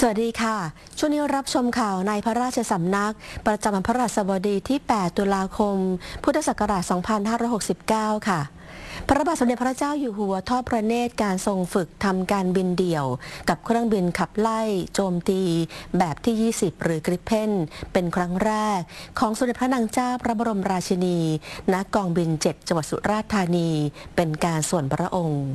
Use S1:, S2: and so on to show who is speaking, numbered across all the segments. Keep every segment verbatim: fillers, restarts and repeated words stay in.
S1: สวัสดีค่ะช่วงนี้รับชมข่าวในพระราชสำนักประจำวันพฤหัสบดีที่ แปด ตุลาคม พุทธศักราช สองพันห้าร้อยหกสิบเก้า ค่ะ พระบาทสมเด็จพระเจ้าอยู่หัวทอดพระเนตรการทรงฝึกทำการบินเดี่ยวกับเครื่องบินขับไล่โจมตีแบบที่ ยี่สิบ หรือกริปเพนเป็นครั้งแรกของสมเด็จพระนางเจ้าพระบรมราชินีณกองบิน เจ็ด จังหวัดสุราษฎร์ธานีเป็นการส่วนพระองค์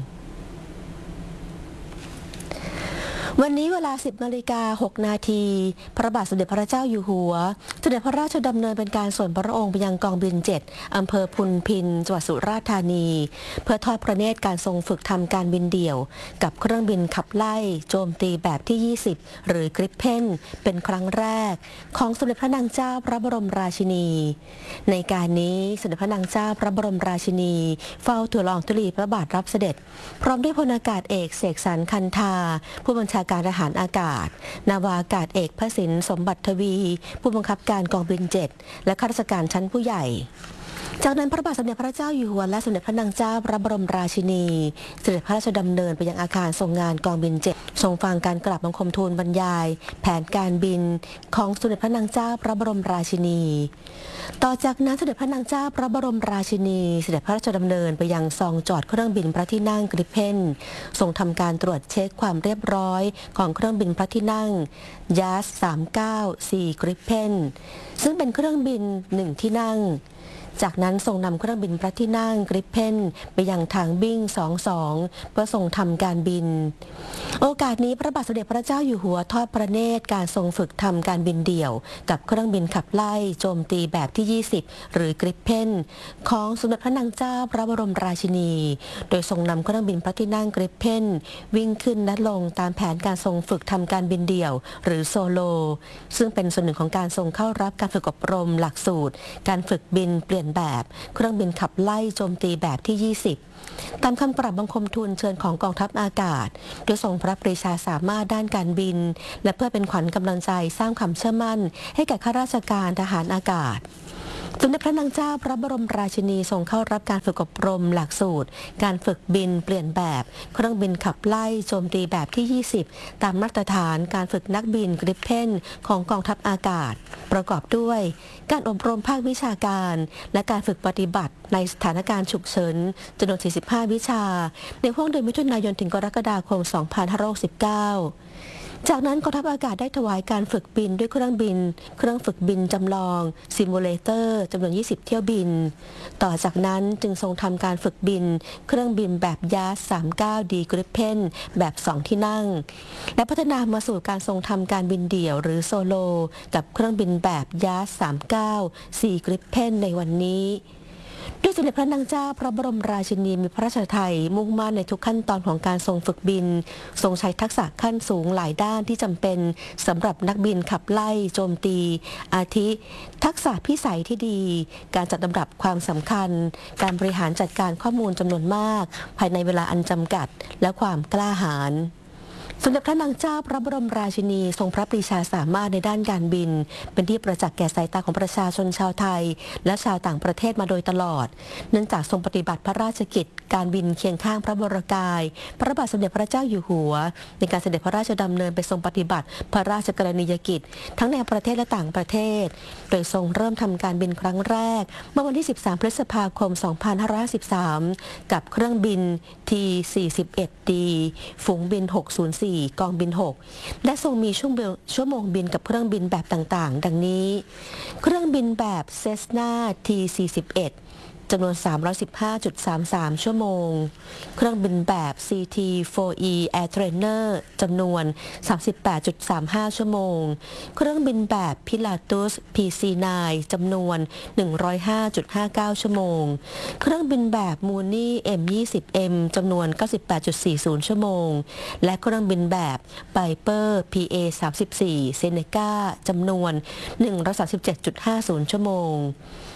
S1: วันนี้เวลา สิบนาฬิกาหกนาที พระบาทสมเด็จพระเจ้าอยู่หัวเสด็จพระราชดำเนินเป็นการส่วนพระองค์ไปยังกองบิน เจ็ด อำเภอพุนพินจังหวัดสุราษฎร์ธานีเพื่อทอดพระเนตรการทรงฝึกทำการบินเดี่ยวกับเครื่องบินขับไล่โจมตีแบบที่ ยี่สิบ หรือกริปเพนเป็นครั้งแรกของสมเด็จพระนางเจ้าพระบรมราชินีในการนี้สมเด็จพระนางเจ้าพระบรมราชินีเฝ้าทูลละอองธุลีพระบาทรับเสด็จพร้อมด้วยพลอากาศเอกเสกสรรคันธาผู้บัญชาการทหารอากาศนาวาอากาศเอกพระสินสมบัติทวีผู้บังคับการกองบิน เจ็ด และข้าราชการชั้นผู้ใหญ่จากนั้นพระบาทสมเด็จพระเจ้าอยู่หัวและสมเด็จพระนางเจ้าพระบรมราชินีเสด็จพระราชดำเนินไปยังอาคารทรงงานกองบิน เจ็ด ทรงฟังการกราบบังคมทูลบรรยายแผนการบินของสมเด็จพระนางเจ้าพระบรมราชินีต่อจากนั้นสมเด็จพระนางเจ้าพระบรมราชินีเสด็จพระราชดำเนินไปยังซองจอดเครื่องบินพระที่นั่งกริปเพนทรงทำการตรวจเช็คความเรียบร้อยของเครื่องบินพระที่นั่งยาสสามเก้าสี่กริปเพนซึ่งเป็นเครื่องบินหนึ่งที่นั่งจากนั้นทรงนำเครื่องบินพระที่นั่งกริปเพนไปยังทางบิ้งสองสองเพื่อทรงทำการบินโอกาสนี้พระบาทสมเด็จพระเจ้าอยู่หัวทอดพระเนตรการทรงฝึกทำการบินเดี่ยวกับเครื่องบินขับไล่โจมตีแบบที่ ยี่สิบ หรือกริปเพนของสมเด็จพระนางเจ้าพระบรมราชินีโดยทรงนำเครื่องบินพระที่นั่งกริปเพนวิ่งขึ้นและลงตามแผนการทรงฝึกทำการบินเดี่ยวหรือโซโลซึ่งเป็นส่วนหนึ่งของการทรงเข้ารับการฝึกอบรมหลักสูตรการฝึกบินเปลี่ยนแบบเครื่องบินขับไล่โจมตีแบบที่ ยี่สิบ ตามคำกราบบังคมทูลเชิญของกองทัพอากาศโดยทรงพระปรีชาสามารถด้านการบินและเพื่อเป็นขวัญกำลังใจสร้างความเชื่อมั่นให้แก่ข้าราชการทหารอากาศสมเด็จพระนางเจ้าพระบรมราชินีทรงเข้ารับการฝึกอบรมหลักสูตรการฝึกบินเปลี่ยนแบบเครื่องบินขับไล่โจมตีแบบที่ ยี่สิบ ตามมาตรฐานการฝึกนักบินกริปเพนของกองทัพอากาศประกอบด้วยการอบรมภาควิชาการและการฝึกปฏิบัติในสถานการณ์ฉุกเฉินจำนวน สี่สิบห้า วิชาในห่วงเดือนมิถุนายนถึงกรกฎาคม สองพันห้าร้อยหกสิบเก้าจากนั้นกองทัพอากาศได้ถวายการฝึกบินด้วยเครื่องบินเครื่องฝึกบินจำลองซิมูเลเตอร์จำนวน ยี่สิบ เที่ยวบินต่อจากนั้นจึงทรงทำการฝึกบินเครื่องบินแบบยาสสามสิบเก้าดีกริปเพนแบบสองที่นั่งและพัฒนามาสู่การทรงทำการบินเดี่ยวหรือโซโลกับเครื่องบินแบบยาสสามสิบเก้าสี่กริปเพนในวันนี้ด้วยสมเด็จพระนางเจ้าพระบรมราชินีมีพระราชทัยมุ่งมั่นในทุกขั้นตอนของการทรงฝึกบินทรงใช้ทักษะขั้นสูงหลายด้านที่จำเป็นสำหรับนักบินขับไล่โจมตีอาทิทักษะพิสัยที่ดีการจัดลำดับความสำคัญการบริหารจัดการข้อมูลจำนวนมากภายในเวลาอันจำกัดและความกล้าหาญสมเด็จพระนางเจ้าพระบรมราชินีทรงพระปรีชาสามารถในด้านการบินเป็นที่ประจักษ์แก่สายตาของประชาชนชาวไทยและชาวต่างประเทศมาโดยตลอดเนื่องจากทรงปฏิบัติพระราชกิจการบินเคียงข้างพระวรกายพระบาทสมเด็จพระเจ้าอยู่หัวในการเสด็จพระราชดำเนินไปทรงปฏิบัติพระราชกรณียกิจทั้งในประเทศและต่างประเทศโดยทรงเริ่มทำการบินครั้งแรกเมื่อวันที่สิบสามพฤษภาคมสองพันห้าร้อยห้าสิบสามกับเครื่องบิน ที สี่สิบเอ็ด ดี ฝูงบินหกศูนย์สี่กองบินหกและทรงมีชั่วโมงบินกับเครื่องบินแบบต่างๆดังนี้เครื่องบินแบบ Cessna ที สี่สิบเอ็ดจำนวน สามร้อยสิบห้าจุดสามสาม ชั่วโมงเครื่องบินแบบ ซี ที โฟร์ อี Air Trainer จำนวน สามสิบแปดจุดสามห้า ชั่วโมงเครื่องบินแบบ Pilatus พี ซี ไนน์ จำนวน หนึ่งร้อยห้าจุดห้าเก้า ชั่วโมงเครื่องบินแบบ Mooney เอ็ม ยี่สิบ เอ็ม จำนวน เก้าสิบแปดจุดสี่ศูนย์ ชั่วโมงและเครื่องบินแบบ Piper พี เอ สามสิบสี่ Seneca จำนวน หนึ่งร้อยสามสิบเจ็ดจุดห้าศูนย์ ชั่วโมง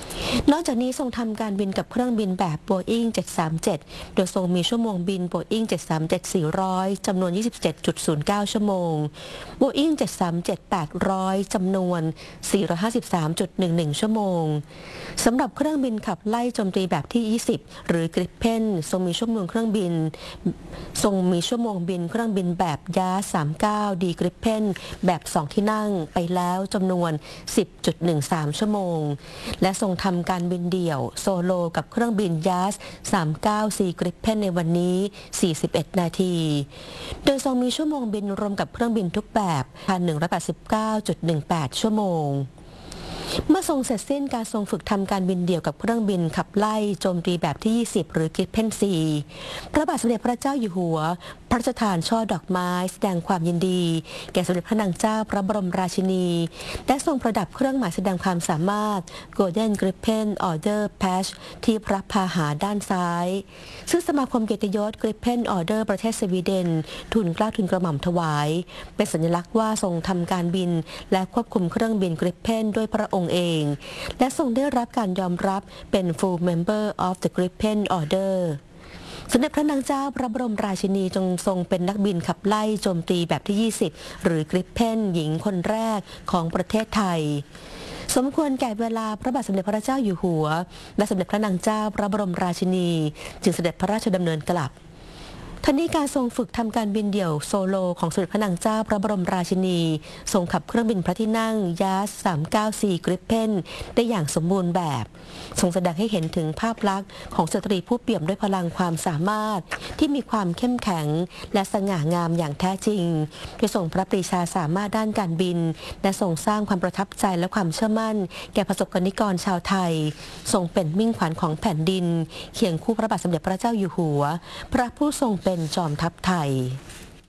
S1: นอกจากนี้ทรงทำการบินกับเครื่องบินแบบ Boeing เจ็ดสามเจ็ด โดยทรงมีชั่วโมงบิน Boeing เจ็ดสามเจ็ด สี่ร้อย จำนวน ยี่สิบเจ็ดจุดศูนย์เก้า ชั่วโมง Boeing เจ็ดสามเจ็ด แปดร้อย จำนวน สี่ร้อยห้าสิบสามจุดหนึ่งหนึ่ง ชั่วโมงสำหรับเครื่องบินขับไล่โจมตีแบบที่ ยี่สิบ หรือ Gripen ทรงมีชั่วโมงเครื่องบินทรงมีชั่วโมงบินเครื่องบินแบบ ยาส สามสิบเก้า ดี Gripen แบบสองที่นั่งไปแล้วจำนวน สิบจุดหนึ่งสาม ชั่วโมงและทรงทำการบินเดี่ยวโซโลกับเครื่องบิน ยาส สามสิบเก้า ซี Gripen ในวันนี้ สี่สิบเอ็ด นาทีโดยทรงมีชั่วโมงบินรวมกับเครื่องบินทุกแบบ หนึ่งพันหนึ่งร้อยแปดสิบเก้าจุดหนึ่งแปด ชั่วโมงเมื่อทรงเสร็จสิ้นการทรงฝึกทำการบินเดี่ยวกับเครื่องบินขับไล่โจมตีแบบที่ ยี่สิบ หรือ Gripen สี่ พระบาทสมเด็จพระเจ้าอยู่หัวพระราชทานช่อดอกไม้แสดงความยินดีแก่สมเด็จพระนางเจ้าพระบรมราชินีและทรงประดับเครื่องหมายแสดงความสามารถ Golden Gripen Order Patch ที่พระพาหาด้านซ้ายซึ่งสมาคมเกียรติยศ Gripen Order ประเทศสวีเดนทูลเกล้าทูลกระหม่อมถวายเป็นสัญลักษณ์ว่าทรงทำการบินและควบคุมเครื่องบิน Gripen ด้วยพระองค์เองและทรงได้รับการยอมรับเป็น Full Member of the Gripen Orderสมเด็จพระนางเจ้าพระบรมราชินีจงทรงเป็นนักบินขับไล่โจมตีแบบที่ ยี่สิบ หรือ Gripen หญิงคนแรกของประเทศไทยสมควรแก่เวลาพระบาทสมเด็จพระเจ้าอยู่หัวและสมเด็จพระนางเจ้าพระบรมราชินีจึงเสด็จพระราชดำเนินกลับทั้งนี้การทรงฝึกทำการบินเดี่ยวโซโลของสมเด็จพระนางเจ้าพระบรมราชินีทรงขับเครื่องบินพระที่นั่ง ยาส สามสิบเก้า ซี Gripen ได้อย่างสมบูรณ์แบบทรงแสดงให้เห็นถึงภาพลักษณ์ของสตรีผู้เปี่ยมด้วยพลังความสามารถที่มีความเข้มแข็งและสง่างามอย่างแท้จริงโดยทรงพระปรีชาสามารถด้านการบินและทรงสร้างความประทับใจและความเชื่อมั่นแก่ประสบกนิกรชาวไทยทรงเป็นมิ่งขวัญของแผ่นดินเคียงคู่พระบาทสมเด็จพระเจ้าอยู่หัวพระผู้ทรงเป็นจอมทัพไทย